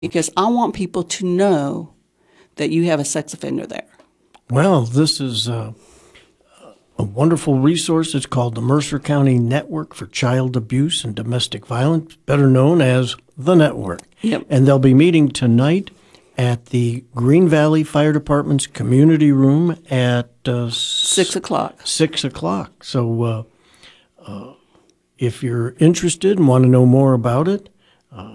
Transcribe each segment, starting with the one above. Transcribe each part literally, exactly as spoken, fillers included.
because I want people to know that you have a sex offender there. Well, this is uh, a wonderful resource. It's called the Mercer County Network for Child Abuse and Domestic Violence, better known as the Network. Yep. And they'll be meeting tonight at the Green Valley Fire Department's community room at uh, Six o'clock. Six o'clock. So uh, uh, if you're interested and want to know more about it, uh,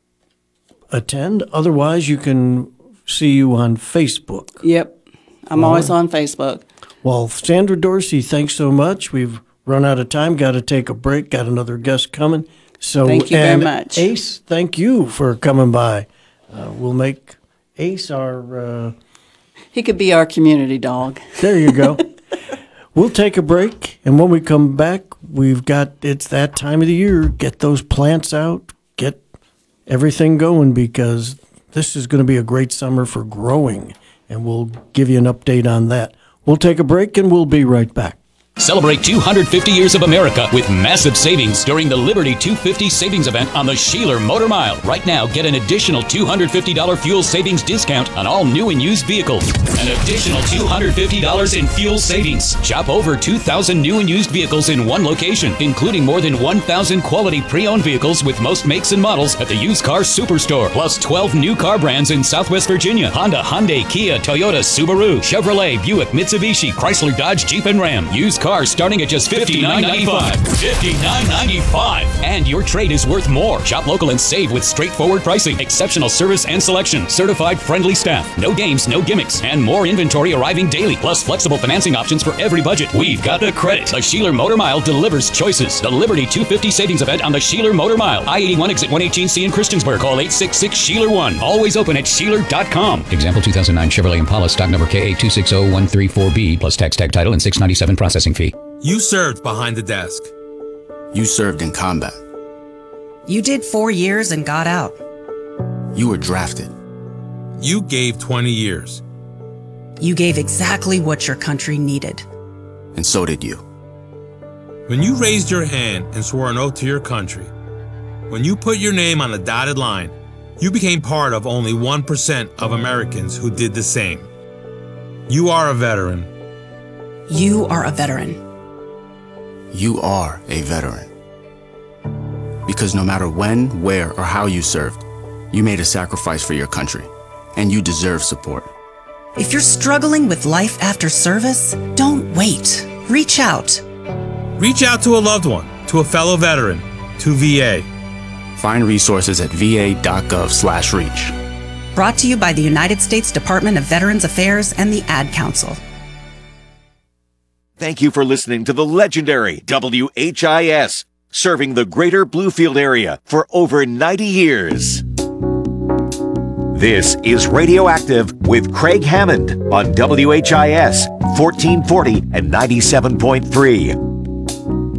attend. Otherwise, you can see you on Facebook. Yep. I'm Well, always on Facebook. Well, Sandra Dorsey, thanks so much. We've run out of time. Got to take a break. Got another guest coming. So, Thank you very and much. Ace, thank you for coming by. Uh, we'll make Ace our... Uh, He could be our community dog. there you go. We'll take a break, and when we come back, we've got, it's that time of the year. Get those plants out, get everything going, because this is going to be a great summer for growing, and we'll give you an update on that. We'll take a break, and we'll be right back. Celebrate two hundred fifty years of America with massive savings during the Liberty two fifty savings event on the Sheeler Motor Mile. Right now, get an additional two hundred fifty dollars fuel savings discount on all new and used vehicles. An additional two hundred fifty dollars in fuel savings. Shop over two thousand new and used vehicles in one location, including more than one thousand quality pre-owned vehicles with most makes and models at the Used Car Superstore. Plus twelve new car brands in Southwest Virginia. Honda, Hyundai, Kia, Toyota, Subaru, Chevrolet, Buick, Mitsubishi, Chrysler, Dodge, Jeep, and Ram. Used cars starting at just fifty-nine ninety-five. fifty-nine ninety-five. And your trade is worth more. Shop local and save with straightforward pricing, exceptional service and selection, certified friendly staff, no games, no gimmicks, and more inventory arriving daily, plus flexible financing options for every budget. We've got the credit. The Sheeler Motor Mile delivers choices. The Liberty two fifty savings event on the Sheeler Motor Mile. I eighty-one exit one eighteen C in Christiansburg. Call eight six six Sheeler one. Always open at Sheeler dot com. Example two thousand nine Chevrolet Impala stock number K A two six zero one three four B plus tax tag title and six ninety-seven processing fee. You served behind the desk. You served in combat. You did four years and got out. You were drafted. You gave twenty years. You gave exactly what your country needed. And so did you. When you raised your hand and swore an oath to your country, when you put your name on a dotted line, you became part of only one percent of Americans who did the same. You are a veteran. You are a veteran. You are a veteran. Because no matter when, where, or how you served, you made a sacrifice for your country, and you deserve support. If you're struggling with life after service, don't wait. Reach out. Reach out to a loved one, to a fellow veteran, to V A. Find resources at v a dot gov slash reach. Brought to you by the United States Department of Veterans Affairs and the Ad Council. Thank you for listening to the legendary W H I S, serving the greater Bluefield area for over ninety years. This is Radioactive with Craig Hammond on W H I S fourteen forty and ninety-seven point three.